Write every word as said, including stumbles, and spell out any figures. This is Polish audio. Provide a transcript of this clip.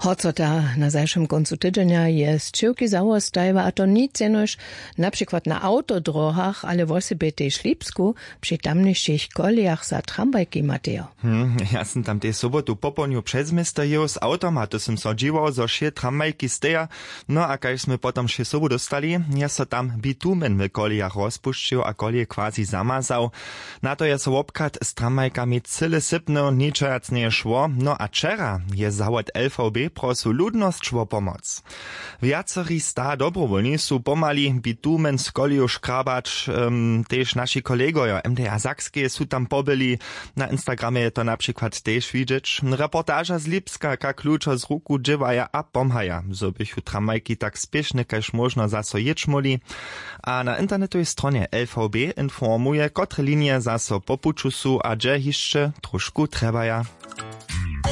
Hocota na zajszym końcu tydzienia jest ciłki załostajwa, a to nic jenoż na przykład na autodrohach, ale wosebie też Lipsku przy tamniejszych kolejach za tramwajki Mateo. Hmm, ja sam tam tej sobotu poponiu przez miasto jeo z automatu sam sodziwał, zo się tramwajki steja, no a kajśmy potom się sobu dostali, ja so tam bitumen w kolejach rozpuszczył, a koleje quasi zamazał. Na to je so obkat z tramwajkami cyle sypno, niczego nie szło, no a wczera je zawod L V B prosu ludność o pomoc. Wiacerí sta dobrowolni su pomali bitumen z koliju škrabać, um, też nasi kolegojo M D A Sakskie su tam pobyli, na Instagramie je to na przykład też widzieć. Reportaża z Lipska, jak kluczo z ruku dziewaja a pomhaja, so bychu tramwajki tak spieszne, kaž można zaso ječmoli. A na internetowej stronie L V B informuje, kotre linie zaso popuču su a dże jeszcze troszkę trebaja.